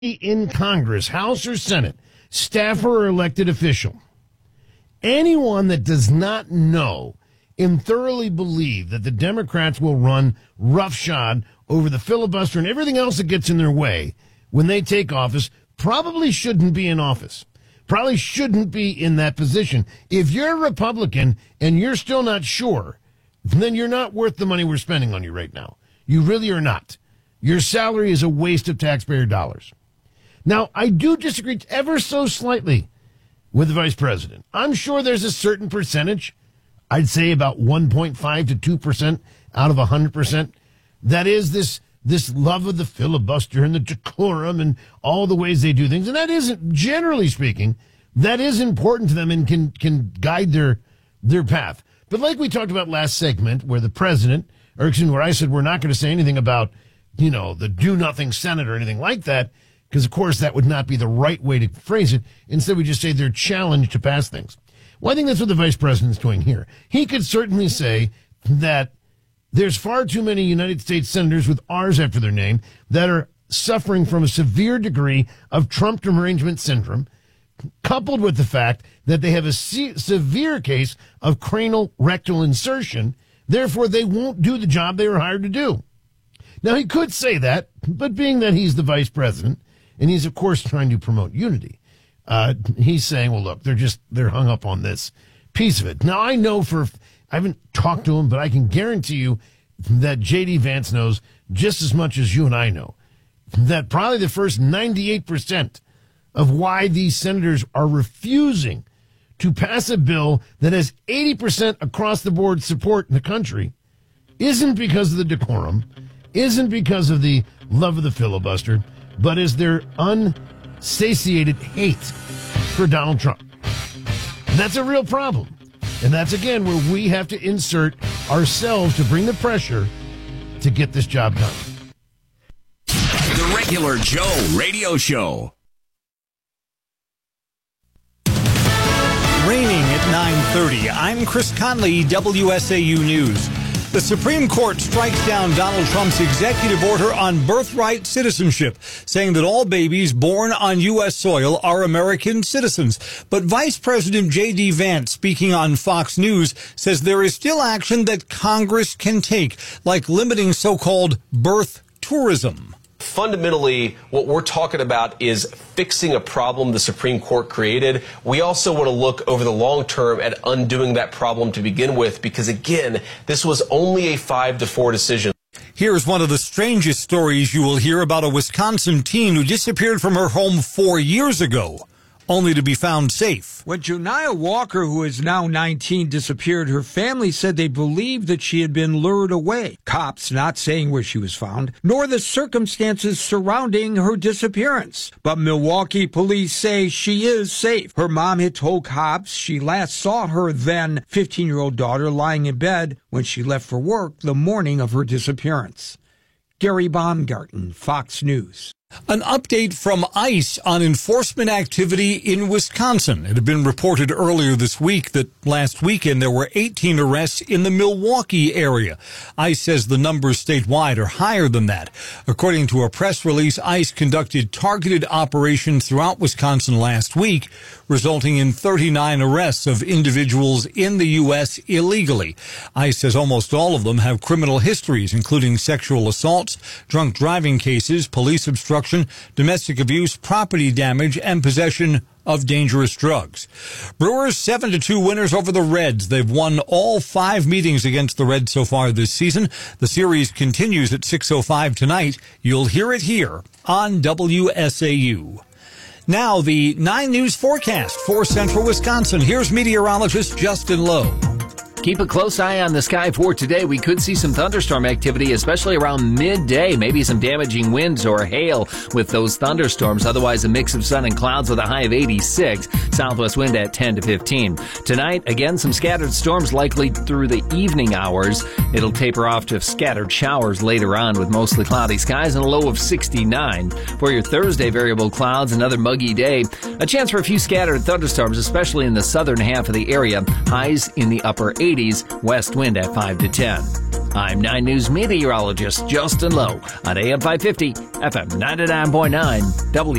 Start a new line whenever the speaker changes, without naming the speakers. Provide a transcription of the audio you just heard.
in Congress, House or Senate, staffer or elected official, anyone that does not know and thoroughly believe that the Democrats will run roughshod over the filibuster and everything else that gets in their way when they take office probably shouldn't be in office, probably shouldn't be in that position. If you're a Republican and you're still not sure, then you're not worth the money we're spending on you right now. You really are not. Your salary is a waste of taxpayer dollars. Now, I do disagree ever so slightly with the vice president. I'm sure there's a certain percentage, I'd say about 1.5 to 2% out of 100%, that is this love of the filibuster and the decorum and all the ways they do things. And that isn't, generally speaking, that is important to them and can guide their path. But like we talked about last segment, where the president, or excuse me, where I said we're not going to say anything about, the do-nothing Senate or anything like that, because, of course, that would not be the right way to phrase it. Instead, we just say they're challenged to pass things. Well, I think that's what the vice president's doing here. He could certainly say that there's far too many United States senators with R's after their name that are suffering from a severe degree of Trump derangement syndrome, coupled with the fact that they have a severe case of cranial rectal insertion. Therefore, they won't do the job they were hired to do. Now, he could say that, but being that he's the vice president, and he's, of course, trying to promote unity, he's saying, well, look, they're hung up on this piece of it. Now, I haven't talked to him, but I can guarantee you that J.D. Vance knows just as much as you and I know that probably the first 98% of why these senators are refusing to pass a bill that has 80% across the board support in the country isn't because of the decorum, isn't because of the love of the filibuster, but is their unsatiated hate for Donald Trump. And that's a real problem. And that's, again, where we have to insert ourselves to bring the pressure to get this job done.
The Regular Joe Radio Show.
Raining at 9:30. I'm Chris Conley, WSAU News. The Supreme Court strikes down Donald Trump's executive order on birthright citizenship, saying that all babies born on U.S. soil are American citizens. But Vice President J.D. Vance, speaking on Fox News, says there is still action that Congress can take, like limiting so-called birth tourism.
Fundamentally, what we're talking about is fixing a problem the Supreme Court created. We also want to look over the long term at undoing that problem to begin with, because, again, this was only a 5-4 decision.
Here's one of the strangest stories you will hear about a Wisconsin teen who disappeared from her home 4 years ago, only to be found safe.
When Joniah Walker, who is now 19, disappeared, her family said they believed that she had been lured away. Cops not saying where she was found, nor the circumstances surrounding her disappearance. But Milwaukee police say she is safe. Her mom had told cops she last saw her then 15-year-old daughter lying in bed when she left for work the morning of her disappearance. Gary Baumgarten, Fox News.
An update from ICE on enforcement activity in Wisconsin. It had been reported earlier this week that last weekend there were 18 arrests in the Milwaukee area. ICE says the numbers statewide are higher than that. According to a press release, ICE conducted targeted operations throughout Wisconsin last week, resulting in 39 arrests of individuals in the U.S. illegally. ICE says almost all of them have criminal histories, including sexual assaults, drunk driving cases, police obstruction, domestic abuse, property damage, and possession of dangerous drugs. Brewers 7-2 winners over the Reds. They've won all 5 meetings against the Reds so far this season. The series continues at 6:05 tonight. You'll hear it here on WSAU. Now the 9 News forecast for central Wisconsin. Here's meteorologist Justin Lowe.
Keep a close eye on the sky for today. We could see some thunderstorm activity, especially around midday. Maybe some damaging winds or hail with those thunderstorms. Otherwise, a mix of sun and clouds with a high of 86. Southwest wind at 10 to 15. Tonight, again, some scattered storms likely through the evening hours. It'll taper off to scattered showers later on with mostly cloudy skies and a low of 69. For your Thursday, variable clouds, another muggy day. A chance for a few scattered thunderstorms, especially in the southern half of the area. Highs in the upper 80s, west wind at 5 to 10. I'm 9 News meteorologist Justin Lowe on AM 550, FM 99.9,